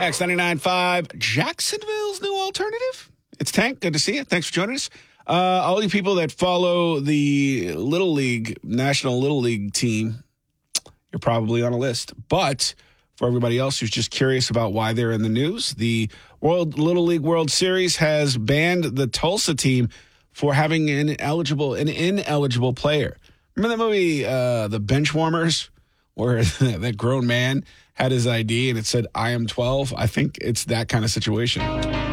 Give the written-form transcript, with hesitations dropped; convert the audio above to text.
X99.5, Jacksonville's new alternative. It's Tank. Good to see you. Thanks for joining us. All you people that follow the Little League, National Little League team, you're probably on a list. But for everybody else who's just curious about why they're in the news, the Little League World Series has banned the Tulsa team for having an ineligible player. Remember that movie, The Benchwarmers, where that grown man had his ID and it said, I am 12? I think it's that kind of situation.